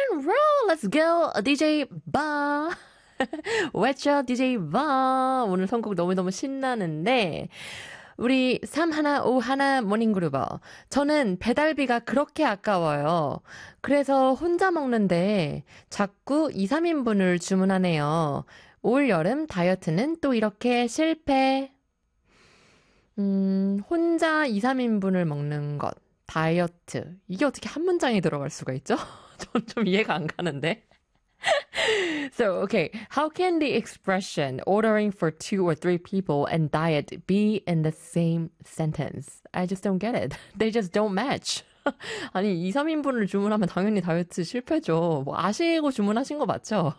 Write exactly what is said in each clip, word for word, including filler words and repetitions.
and roll. Let's go. 디제이 바. 외쳐 디제이 바. 오늘 선곡 너무너무 신나는데 우리 삼일오일 모닝그룹어. 저는 배달비가 그렇게 아까워요. 그래서 혼자 먹는데 자꾸 이, 삼인분을 주문하네요. 올 여름 다이어트는 또 이렇게 실패. 음, 혼자 이, 삼인분을 먹는 것. 다이어트. 이게 어떻게 한 문장에 들어갈 수가 있죠? 전 좀 이해가 안 가는데. So, okay, how can the expression ordering for two or three people and diet be in the same sentence? I just don't get it. They just don't match. 아니, 이, 삼인분을 주문하면 당연히 다이어트 실패죠. 뭐 아시고 주문하신 거 맞죠?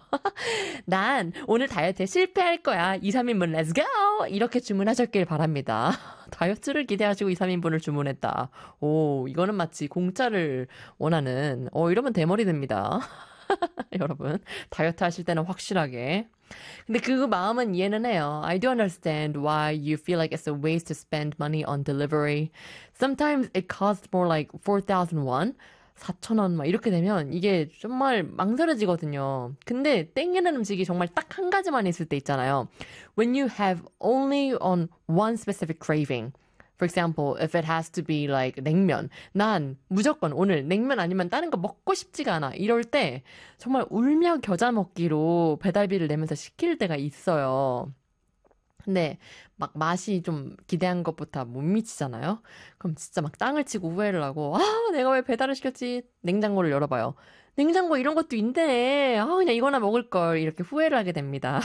난 오늘 다이어트에 실패할 거야. 이, 삼인분 let's go! 이렇게 주문하셨길 바랍니다. 다이어트를 기대하시고 이, 삼인분을 주문했다. 오, 이거는 마치 공짜를 원하는, 어, 이러면 대머리 됩니다. 여러분, 다이어트 하실 때는 확실하게. 근데 그 마음은 이해는 해요. I do understand why you feel like it's a waste to spend money on delivery. Sometimes it costs more like four thousand won. 사천 원 막 이렇게 되면 이게 정말 망설여지거든요. 근데 땡기는 음식이 정말 딱 한 가지만 있을 때 있잖아요. When you have only on one specific craving. For example, if it has to be like 냉면. 난 무조건 오늘 냉면 아니면 다른 거 먹고 싶지가 않아. 이럴 때 정말 울며 겨자 먹기로 배달비를 내면서 시킬 때가 있어요. 근데 막 맛이 좀 기대한 것보다 못 미치잖아요? 그럼 진짜 막 땅을 치고 후회를 하고 아 내가 왜 배달을 시켰지? 냉장고를 열어봐요. 냉장고 이런 것도 있네. 아 그냥 이거나 먹을 걸 이렇게 후회를 하게 됩니다.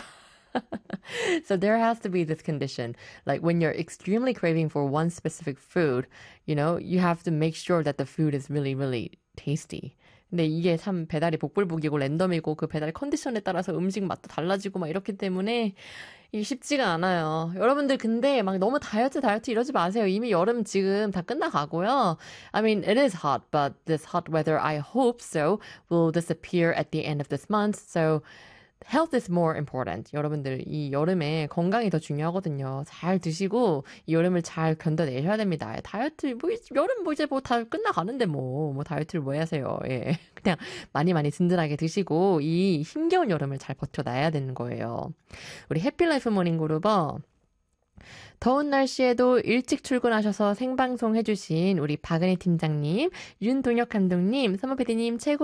So there has to be this condition. Like when you're extremely craving for one specific food, you know, you have to make sure that the food is really, really tasty. 근데 이게 참 배달이 복불복이고 랜덤이고 그 배달 컨디션에 따라서 음식 맛도 달라지고 막 이렇기 때문에 이게 쉽지가 않아요. 여러분들 근데 막 너무 다이어트 다이어트 이러지 마세요. 이미 여름 지금 다 끝나가고요. I mean, it is hot, but this hot weather, I hope so, will disappear at the end of this month. So health is more important. 여러분들 이 여름에 건강이 더 중요하거든요. 잘 드시고 이 여름을 잘 견뎌내셔야 됩니다. 다이어트 뭐 여름 뭐 이제 뭐 다 끝나가는데 뭐 뭐 다이어트를 왜 하세요? 예. 그냥 많이 많이 든든하게 드시고 이 힘겨운 여름을 잘 버텨놔야 되는 거예요. 우리 해피라이프 모닝그룹어 더운 날씨에도 일찍 출근하셔서 생방송 해주신 우리 박은희 팀장님, 윤동혁 감독님, 서머피디님 최고